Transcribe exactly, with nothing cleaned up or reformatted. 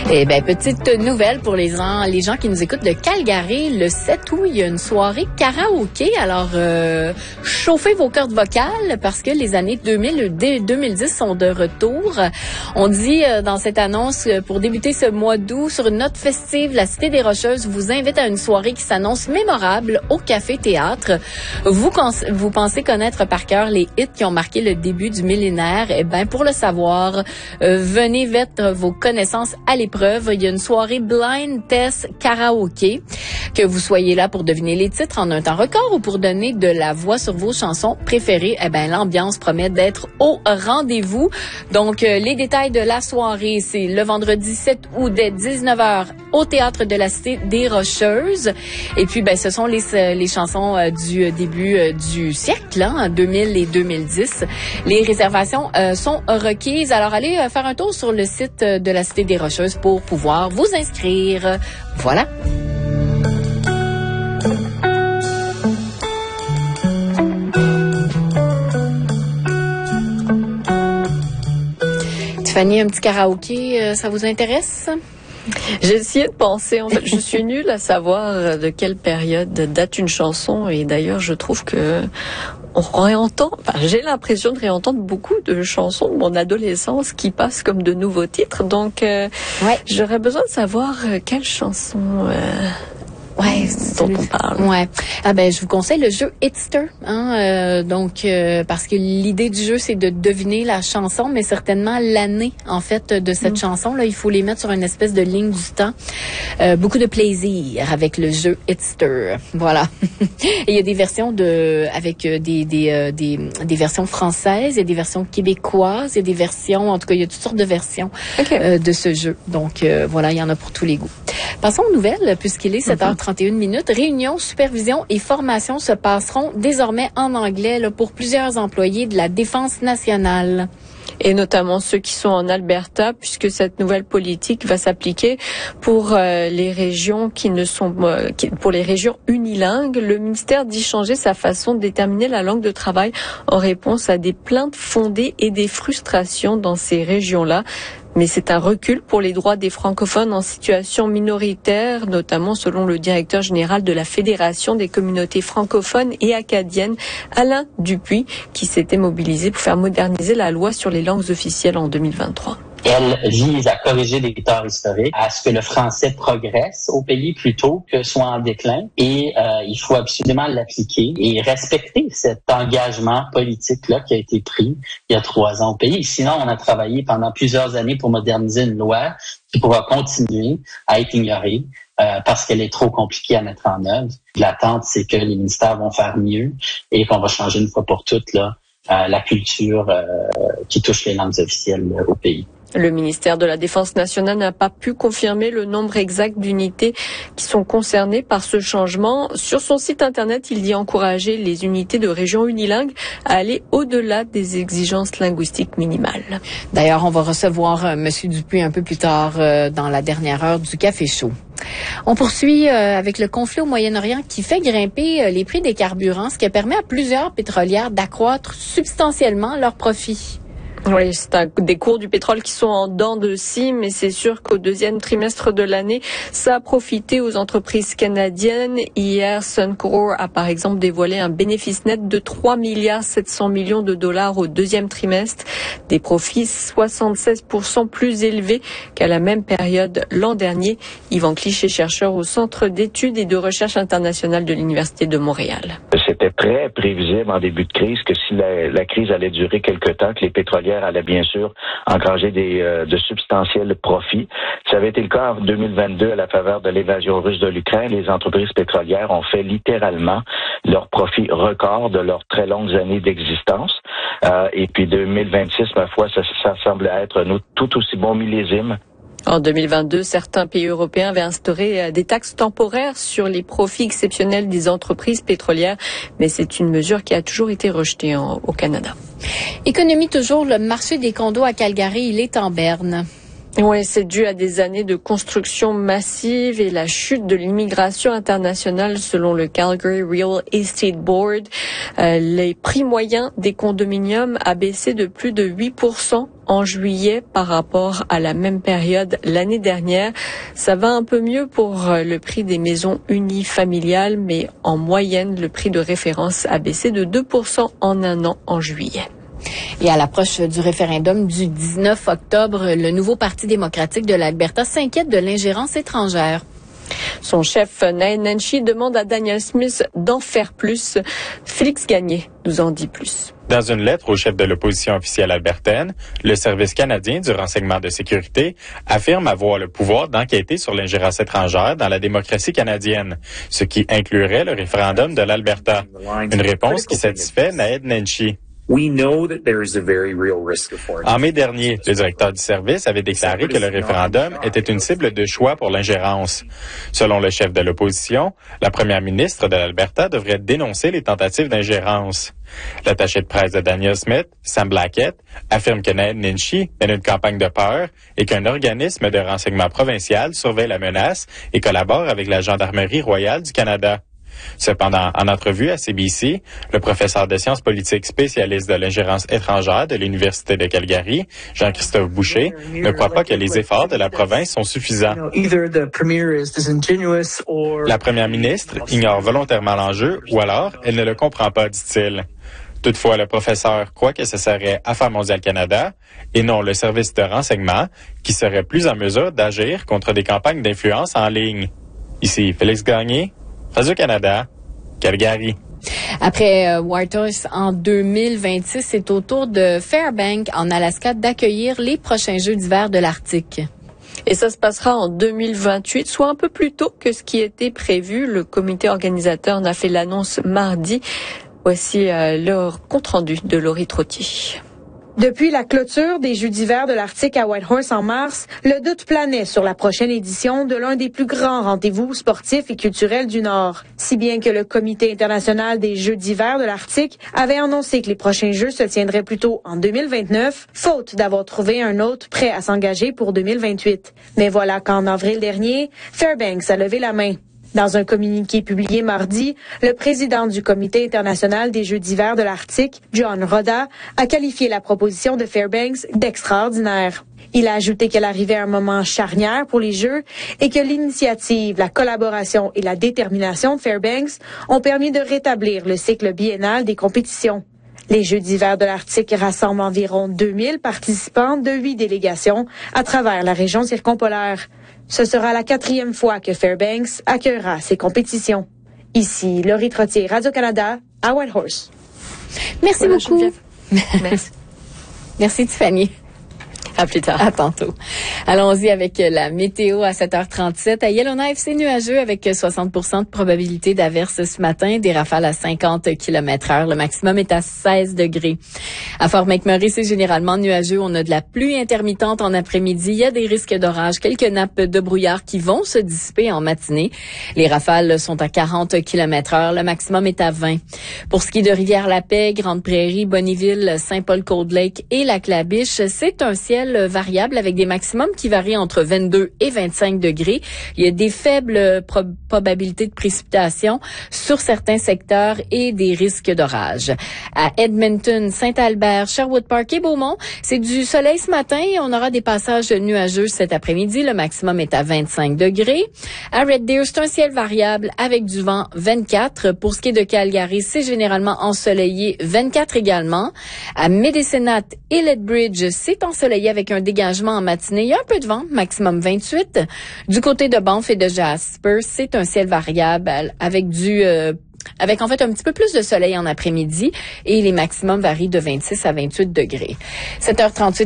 Eh bien, petite nouvelle pour les gens, les gens qui nous écoutent de Calgary. Le sept août, il y a une soirée karaoké. Alors, euh, chauffez vos cordes vocales parce que les années deux mille, deux mille dix sont de retour. On dit euh, dans cette annonce, euh, pour débuter ce mois d'août, sur une note festive, la Cité des Rocheuses vous invite à une soirée qui s'annonce mémorable au Café Théâtre. Vous, vous pensez connaître par cœur les hits qui ont marqué le début du millénaire? Eh bien, pour le savoir, euh, venez mettre vos connaissances à l'épreuve. Il y a une soirée blind test karaoké. Que vous soyez là pour deviner les titres en un temps record ou pour donner de la voix sur vos chansons préférées, eh ben l'ambiance promet d'être au rendez-vous. Donc euh, les détails de la soirée, c'est le vendredi sept août dès dix-neuf heures au Théâtre de la Cité des Rocheuses. Et puis ben ce sont les les chansons euh, du début euh, du siècle, hein, deux mille et deux mille dix. Les réservations euh, sont requises. Alors allez euh, faire un tour sur le site euh, de la Cité des Rocheuses pour pouvoir vous inscrire. Voilà. Fanny, un petit karaoké, ça vous intéresse? J'ai essayé de penser, en fait, je suis nulle à savoir de quelle période date une chanson et d'ailleurs je trouve que on réentend, enfin, j'ai l'impression de réentendre beaucoup de chansons de mon adolescence qui passent comme de nouveaux titres, donc euh, ouais. J'aurais besoin de savoir quelle chanson... Euh Ouais, dont on parle. Ouais. Ah ben, je vous conseille le jeu Hitster, hein. Euh, donc, euh, parce que l'idée du jeu, c'est de deviner la chanson, mais certainement l'année, en fait, de cette mmh. chanson. Là, il faut les mettre sur une espèce de ligne du temps. Euh, beaucoup de plaisir avec le jeu Hitster. Voilà. Et il y a des versions de, avec des des euh, des des versions françaises, il y a des versions québécoises, il y a des versions, en tout cas, il y a toutes sortes de versions okay. euh, de ce jeu. Donc, euh, voilà, il y en a pour tous les goûts. Passons aux nouvelles, puisqu'il est sept heures trente et une minutes. Réunion, supervision et formation se passeront désormais en anglais là, pour plusieurs employés de la Défense nationale. Et notamment ceux qui sont en Alberta, puisque cette nouvelle politique va s'appliquer pour euh, les régions qui ne sont euh, qui, pour les régions unilingues. Le ministère dit changer sa façon de déterminer la langue de travail en réponse à des plaintes fondées et des frustrations dans ces régions-là. Mais c'est un recul pour les droits des francophones en situation minoritaire, notamment selon le directeur général de la Fédération des communautés francophones et acadiennes, Alain Dupuis, qui s'était mobilisé pour faire moderniser la loi sur les langues officielles en deux mille vingt-trois. Elle vise à corriger des torts historiques, à ce que le français progresse au pays plutôt que soit en déclin. Et euh, il faut absolument l'appliquer et respecter cet engagement politique-là qui a été pris il y a trois ans au pays. Sinon, on a travaillé pendant plusieurs années pour moderniser une loi qui pourra continuer à être ignorée euh, parce qu'elle est trop compliquée à mettre en œuvre. L'attente, c'est que les ministères vont faire mieux et qu'on va changer une fois pour toutes là euh, la culture euh, qui touche les langues officielles euh, au pays. Le ministère de la Défense nationale n'a pas pu confirmer le nombre exact d'unités qui sont concernées par ce changement. Sur son site Internet, il dit encourager les unités de régions unilingues à aller au-delà des exigences linguistiques minimales. D'ailleurs, on va recevoir euh, M. Dupuis un peu plus tard euh, dans la dernière heure du Café Chaud. On poursuit euh, avec le conflit au Moyen-Orient qui fait grimper euh, les prix des carburants, ce qui permet à plusieurs pétrolières d'accroître substantiellement leurs profits. Oui, c'est un, des cours du pétrole qui sont en dents de scie, mais c'est sûr qu'au deuxième trimestre de l'année, ça a profité aux entreprises canadiennes. Hier, Suncor a par exemple dévoilé un bénéfice net de trois milliards sept cents millions de dollars au deuxième trimestre, des profits soixante-seize pour cent plus élevés qu'à la même période l'an dernier. Yvan Cliché, chercheur au Centre d'études et de recherche internationale de l'Université de Montréal. C'était très prévisible en début de crise que si la, la crise allait durer quelque temps, que les pétrolières allaient bien sûr engranger des, euh, de substantiels profits. Ça avait été le cas en deux mille vingt-deux à la faveur de l'invasion russe de l'Ukraine. Les entreprises pétrolières ont fait littéralement leurs profits records de leurs très longues années d'existence. Euh, et puis deux mille vingt-six, ma foi, ça, ça semble être un tout aussi bon millésime. En deux mille vingt-deux, certains pays européens avaient instauré des taxes temporaires sur les profits exceptionnels des entreprises pétrolières, mais c'est une mesure qui a toujours été rejetée en, au Canada. Économie toujours, le marché des condos à Calgary, il est en berne. Oui, c'est dû à des années de construction massive et la chute de l'immigration internationale selon le Calgary Real Estate Board. Euh, les prix moyens des condominiums a baissé de plus de huit pour cent en juillet par rapport à la même période l'année dernière. Ça va un peu mieux pour le prix des maisons unifamiliales, mais en moyenne, le prix de référence a baissé de deux pour cent en un an en juillet. Et à l'approche du référendum du dix-neuf octobre, le nouveau Parti démocratique de l'Alberta s'inquiète de l'ingérence étrangère. Son chef, Naheed Nenshi, demande à Danielle Smith d'en faire plus. Félix Gagné nous en dit plus. Dans une lettre au chef de l'opposition officielle albertaine, le Service canadien du renseignement de sécurité affirme avoir le pouvoir d'enquêter sur l'ingérence étrangère dans la démocratie canadienne, ce qui inclurait le référendum de l'Alberta. Une réponse qui satisfait Naheed Nenshi. En mai dernier, le directeur du service avait déclaré que le référendum était une cible de choix pour l'ingérence. Selon le chef de l'opposition, la première ministre de l'Alberta devrait dénoncer les tentatives d'ingérence. L'attaché de presse de Danielle Smith, Sam Blackett, affirme que Naheed Nenshi mène une campagne de peur et qu'un organisme de renseignement provincial surveille la menace et collabore avec la Gendarmerie royale du Canada. Cependant, en entrevue à C B C, le professeur de sciences politiques spécialiste de l'ingérence étrangère de l'Université de Calgary, Jean-Christophe Boucher, ne croit pas que les efforts de la province sont suffisants. La première ministre ignore volontairement l'enjeu ou alors elle ne le comprend pas, dit-il. Toutefois, le professeur croit que ce serait Affaires mondiales Canada et non le service de renseignement qui serait plus en mesure d'agir contre des campagnes d'influence en ligne. Ici, Félix Gagné, Radio-Canada, Calgary. Après euh, Whitehorse en deux mille vingt-six, c'est au tour de Fairbanks en Alaska d'accueillir les prochains Jeux d'hiver de l'Arctique. Et ça se passera en deux mille vingt-huit, soit un peu plus tôt que ce qui était prévu. Le comité organisateur en a fait l'annonce mardi. Voici euh, leur compte-rendu de Laurie Trottier. Depuis la clôture des Jeux d'hiver de l'Arctique à Whitehorse en mars, le doute planait sur la prochaine édition de l'un des plus grands rendez-vous sportifs et culturels du Nord. Si bien que le Comité international des Jeux d'hiver de l'Arctique avait annoncé que les prochains Jeux se tiendraient plutôt en deux mille vingt-neuf, faute d'avoir trouvé un hôte prêt à s'engager pour deux mille vingt-huit. Mais voilà qu'en avril dernier, Fairbanks a levé la main. Dans un communiqué publié mardi, le président du Comité international des Jeux d'hiver de l'Arctique, John Roda, a qualifié la proposition de Fairbanks d'extraordinaire. Il a ajouté qu'elle arrivait à un moment charnière pour les Jeux et que l'initiative, la collaboration et la détermination de Fairbanks ont permis de rétablir le cycle biennal des compétitions. Les Jeux d'hiver de l'Arctique rassemblent environ deux mille participants de huit délégations à travers la région circumpolaire. Ce sera la quatrième fois que Fairbanks accueillera ces compétitions. Ici, Laurie Trottier, Radio-Canada, à Whitehorse. Merci voilà, beaucoup. Merci. Merci Tiffany. À plus tard. À tantôt. Allons-y avec la météo à sept heures trente-sept. À Yellowknife, c'est nuageux avec soixante pour cent de probabilité d'averse ce matin. Des rafales à cinquante kilomètres heure. Le maximum est à seize degrés. À Fort McMurray, c'est généralement nuageux. On a de la pluie intermittente en après-midi. Il y a des risques d'orage. Quelques nappes de brouillard qui vont se dissiper en matinée. Les rafales sont à quarante kilomètres heure. Le maximum est à vingt. Pour ce qui est de Rivière-la-Paix, Grande-Prairie, Bonnyville, Saint-Paul-Cold Lake et Lac-La-Biche, c'est un ciel variable avec des maximums qui varient entre vingt-deux et vingt-cinq degrés. Il y a des faibles pro- probabilités de précipitations sur certains secteurs et des risques d'orage. À Edmonton, Saint-Albert, Sherwood Park et Beaumont, c'est du soleil ce matin. On aura des passages nuageux cet après-midi. Le maximum est à vingt-cinq degrés. À Red Deer, c'est un ciel variable avec du vent vingt-quatre. Pour ce qui est de Calgary, c'est généralement ensoleillé vingt-quatre également. À Medicine Hat et Lethbridge, c'est ensoleillé avec un dégagement en matinée. Il y a un peu de vent, maximum vingt-huit. Du côté de Banff et de Jasper, c'est un ciel variable avec du euh, avec en fait un petit peu plus de soleil en après-midi et les maximums varient de vingt-six à vingt-huit degrés. sept heures trente-huit